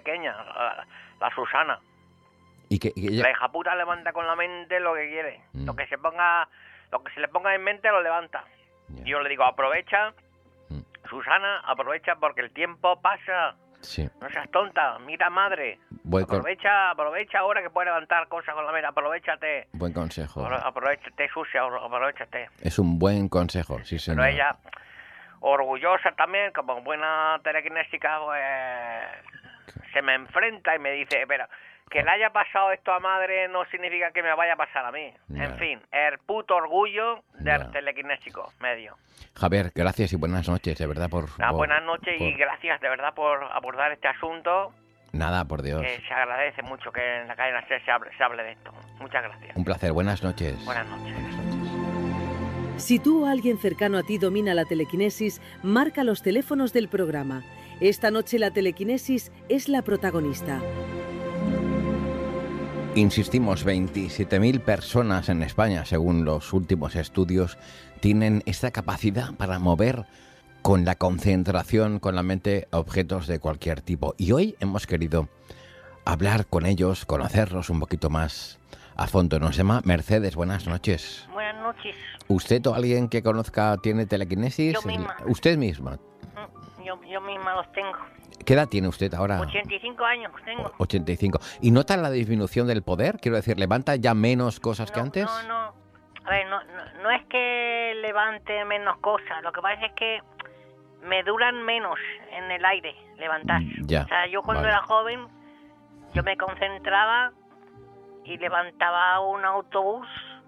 pequeña, la Susana. Y que ella... La hija puta levanta con la mente lo que quiere. Lo que se le ponga en mente lo levanta. Ya. Yo le digo, aprovecha, Susana, aprovecha porque el tiempo pasa. Sí. No seas tonta, mira madre. Buen Aprovecha ahora que puedes levantar cosas con la mente. Aprovechate. Buen consejo. Aprovechate, sucia, aprovechate. Es un buen consejo, sí, señor. Pero ella, orgullosa también, como buena telequinésica, pues se me enfrenta y me dice, espera, que le haya pasado esto a madre no significa que me vaya a pasar a mí. Ya. En fin, el puto orgullo del Ya. telequinésico medio. Javier, gracias y buenas noches, de verdad, por... Buenas noches y gracias de verdad por abordar este asunto. Nada, por Dios. Se agradece mucho que en la cadena SER se hable de esto. Muchas gracias. Un placer, buenas noches. Buenas noches. Buenas noches. Si tú o alguien cercano a ti domina la telequinesis, marca los teléfonos del programa. Esta noche la telequinesis es la protagonista. Insistimos, 27.000 personas en España, según los últimos estudios, tienen esta capacidad para mover con la concentración, con la mente, objetos de cualquier tipo. Y hoy hemos querido hablar con ellos, conocerlos un poquito más a fondo. Nos llama Mercedes, buenas noches. Buenas noches. ¿Usted o alguien que conozca tiene telequinesis? Yo misma. ¿Usted misma? Yo misma los tengo. ¿Qué edad tiene usted ahora? 85 años tengo. 85. ¿Y nota la disminución del poder? Quiero decir, ¿levanta ya menos cosas que antes? No. A ver, no es que levante menos cosas. Lo que pasa es que me duran menos en el aire levantar. Ya, O sea, yo cuando vale. era joven, yo me concentraba y levantaba un autobús.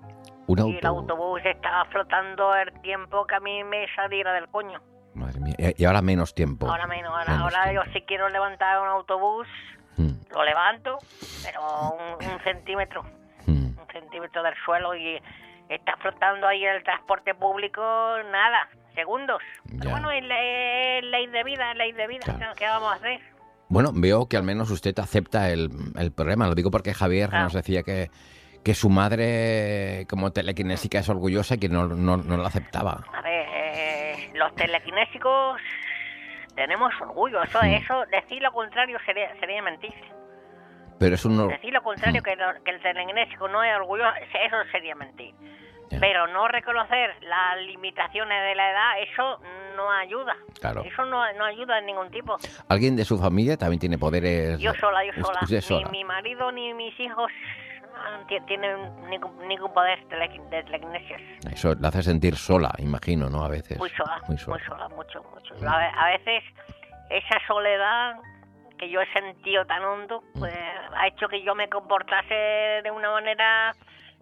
Y el autobús estaba flotando el tiempo que a mí me saliera del coño. Madre mía. Y ahora menos tiempo. Ahora menos. Ahora yo si quiero levantar un autobús, lo levanto, pero un centímetro. Un centímetro del suelo y está flotando ahí el transporte público, nada, segundos. Pero bueno, es ley de vida, Claro. ¿Qué vamos a hacer? Bueno, veo que al menos usted acepta el problema. Lo digo porque Javier nos decía que su madre como telequinésica es orgullosa y que no lo aceptaba. A ver, los telequinésicos tenemos orgullo. Eso decir lo contrario sería mentir. Pero es un... Decir lo contrario, que el telequinésico no es orgulloso, eso sería mentir. Ya. Pero no reconocer las limitaciones de la edad, eso no ayuda. Claro. Eso no ayuda en ningún tipo. ¿Alguien de su familia también tiene poderes? Yo sola. Usted sola. Ni mi marido ni mis hijos tienen ningún poder de telequinesis. Eso la hace sentir sola, imagino, ¿no? A veces. Muy sola, mucho. Mm. A veces esa soledad que yo he sentido tan hondo, pues ha hecho que yo me comportase de una manera...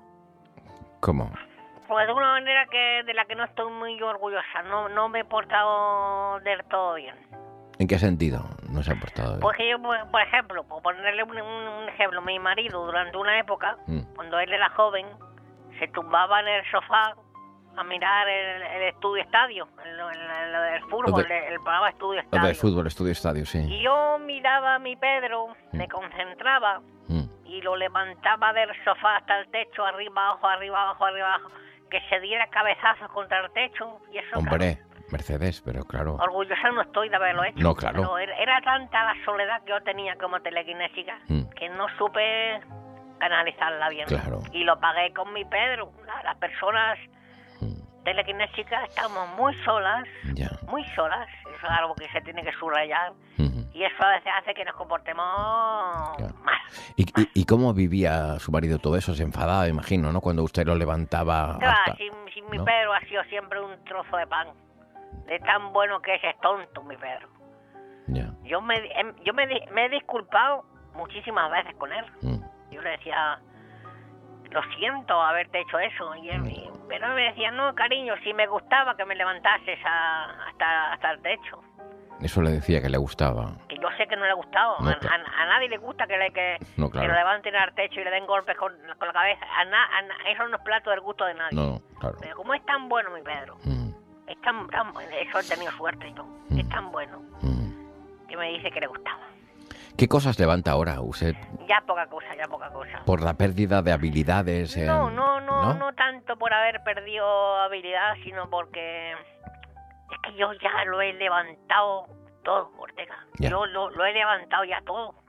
¿Cómo? Pues de una manera de la que no estoy muy orgullosa. No me he portado del todo bien. ¿En qué sentido no se ha portado bien? Pues que yo, por ejemplo, por ponerle un ejemplo, mi marido durante una época, cuando él era joven, se tumbaba en el sofá a mirar el Estudio Estadio, el fútbol, el programa Estudio Estadio. Lo del fútbol, Estudio Estadio, sí. Y yo miraba a mi Pedro, me concentraba y lo levantaba del sofá hasta el techo, arriba, abajo, que se diera cabezazos contra el techo y eso. Hombre, claro. Mercedes, pero claro. Orgullosa no estoy de haberlo hecho. No, claro. Pero era tanta la soledad que yo tenía como telequinésica que no supe canalizarla bien. Claro. Y lo pagué con mi Pedro. Las personas telequinésicas estamos muy solas. Ya. Muy solas. Eso es algo que se tiene que subrayar. Y eso a veces hace que nos comportemos mal. ¿Y cómo vivía su marido todo eso? Se enfadaba, imagino, ¿no? Cuando usted lo levantaba. Si mi Pedro ha sido siempre un trozo de pan. De tan bueno que es tonto, mi Pedro. Ya. Yo me he disculpado muchísimas veces con él. Yo le decía, lo siento haberte hecho eso. Pero él me decía, no, cariño, si me gustaba que me levantases hasta el techo. Eso le decía que le gustaba. Que yo sé que no le gustaba. No, a nadie le gusta que lo levanten al techo y le den golpes con la cabeza. Eso no es plato del gusto de nadie. No, claro. Pero como es tan bueno, mi Pedro, es tan eso he tenido suerte yo. Es tan bueno que me dice que le gustaba. ¿Qué cosas levanta ahora usted? Ya poca cosa. ¿Por la pérdida de habilidades? No tanto por haber perdido habilidad, sino porque es que yo ya lo he levantado todo, Ortega. Ya. Yo lo he levantado ya todo.